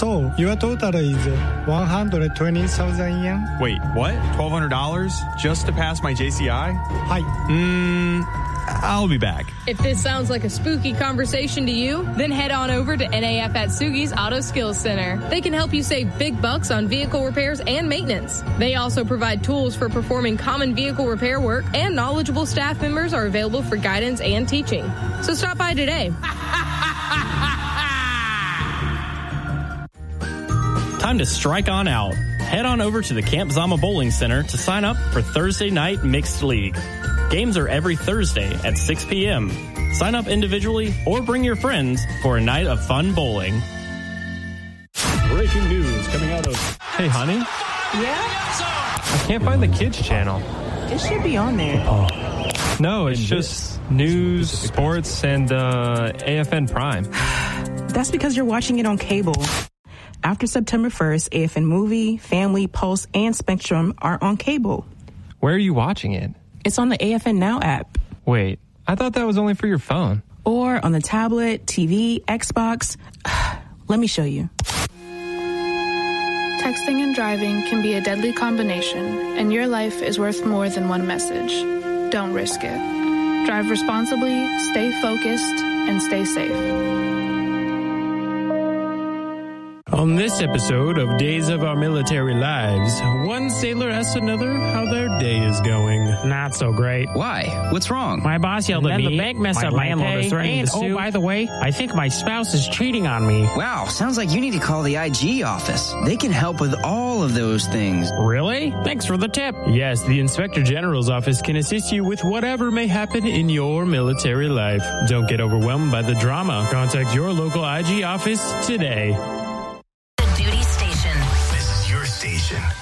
So, your total is 120,000 yen? Wait, what? $1,200 just to pass my JCI? Hi. I'll be back. If this sounds like a spooky conversation to you, then head on over to NAF Atsugi's Auto Skills Center. They can help you save big bucks on vehicle repairs and maintenance. They also provide tools for performing common vehicle repair work, and knowledgeable staff members are available for guidance and teaching. So stop by today. Time to strike on out. Head on over to the Camp Zama Bowling Center to sign up for Thursday Night Mixed League. Games are every Thursday at 6 p.m. Sign up individually or bring your friends for a night of fun bowling. Breaking news coming out of... Hey, honey? Yeah? I can't find the kids channel. It should be on there. Oh. No, it's just news, sports, and AFN Prime. That's because you're watching it on cable. After September 1st, AFN Movie, Family, Pulse, and Spectrum are on cable. Where are you watching it? It's on the AFN Now app. Wait, I thought that was only for your phone. Or on the tablet, TV, Xbox. Let me show you. Texting and driving can be a deadly combination, and your life is worth more than one message. Don't risk it. Drive responsibly, stay focused, and stay safe. On this episode of Days of Our Military Lives, one sailor asks another how their day is going. Not so great. Why? What's wrong? My boss yelled at me. The bank messed up my pay. And, oh, by the way, I think my spouse is cheating on me. Wow, sounds like you need to call the IG office. They can help with all of those things. Really? Thanks for the tip. Yes, the Inspector General's office can assist you with whatever may happen in your military life. Don't get overwhelmed by the drama. Contact your local IG office today. The Duty Station. This is your station.